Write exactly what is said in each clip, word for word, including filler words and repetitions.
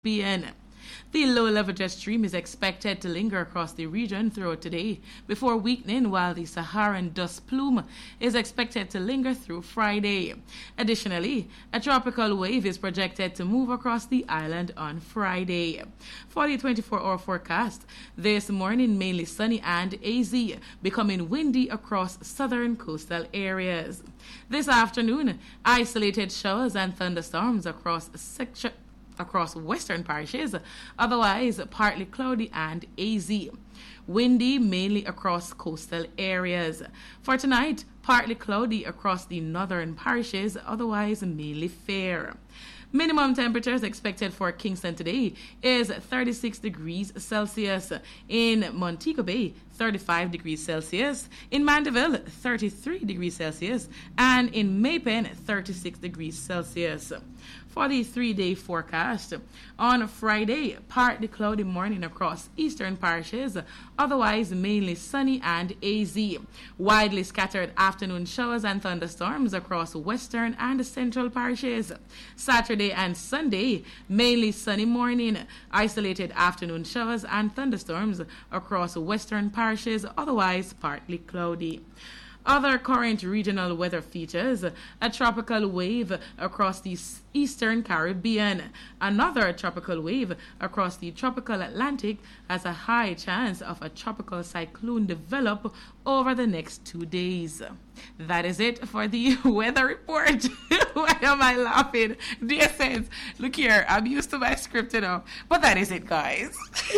Caribbean. The low-level jet stream is expected to linger across the region throughout today before weakening, while the Saharan dust plume is expected to linger through Friday. Additionally, a tropical wave is projected to move across the island on Friday. For the twenty-four hour forecast, this morning mainly sunny and hazy, becoming windy across southern coastal areas. This afternoon, isolated showers and thunderstorms across section across western parishes, otherwise partly cloudy and hazy. Windy mainly across coastal areas. For tonight, partly cloudy across the northern parishes, otherwise mainly fair. Minimum temperatures expected for Kingston today is thirty-six degrees Celsius. In Montego Bay, thirty-five degrees Celsius. In Mandeville, thirty-three degrees Celsius. And in Maypen, thirty-six degrees Celsius. For the three-day forecast, on Friday, partly cloudy morning across eastern parishes, otherwise mainly sunny and hazy. Widely scattered afternoon showers and thunderstorms across western and central parishes. Saturday and Sunday, mainly sunny morning, isolated afternoon showers and thunderstorms across western parishes, otherwise partly cloudy. Other current regional weather features: a tropical wave across the eastern Caribbean. Another tropical wave across the tropical Atlantic has a high chance of a tropical cyclone develop over the next two days. That is it for the weather report. Why am I laughing? Dear sense, look here, I'm used to my script, you know. But that is it, guys.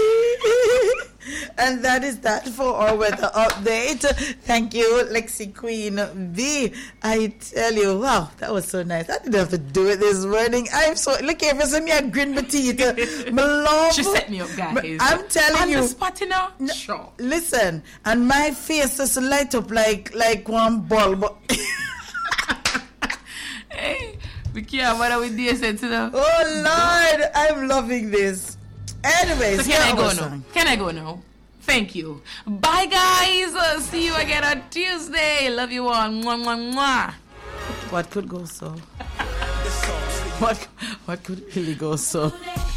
And that is that for our weather update. Thank you, Lexi Queen V. I tell you, wow, that was so nice. I didn't have to do it this morning. I'm so, look here, for some me a grin petite. My love. She set me up, guys. I'm telling On you. the spot, you know? No, sure. Listen, and my face just light up like like one bulb. Hey, Vikia, what are we doing, sense, you know? Oh, Lord, I'm loving this. Anyways, so can I go now? song. Can I go now? Thank you. Bye, guys. Uh, see you again on Tuesday. Love you all. Mwah, mwah, mwah. What could go so? what what could really go so?